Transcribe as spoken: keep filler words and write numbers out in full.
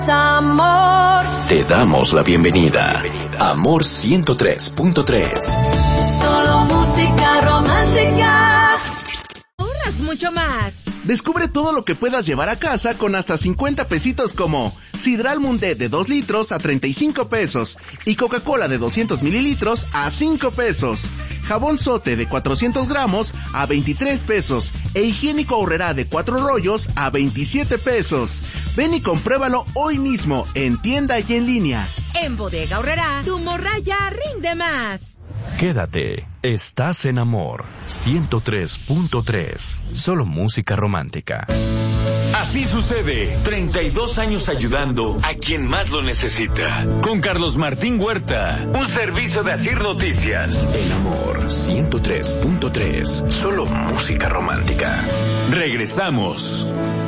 Amor. Te damos la bienvenida. Amor ciento tres punto tres. Solo música romántica. Ahorras mucho más. Descubre todo lo que puedas llevar a casa con hasta cincuenta pesitos como Sidral Mundet de dos litros a treinta y cinco pesos y Coca-Cola de doscientos mililitros a cinco pesos. Jabón Sote de cuatrocientos gramos a veintitrés pesos e Higiénico Aurrerá de cuatro rollos a veintisiete pesos. Ven y compruébalo hoy mismo en tienda y en línea. En Bodega Aurrerá, tu morralla rinde más. Quédate, estás en Amor ciento tres punto tres. Solo música romántica. Así sucede, treinta y dos años ayudando a quien más lo necesita. Con Carlos Martín Huerta, un servicio de Asir Noticias. En Amor ciento tres punto tres. Solo música romántica. Regresamos.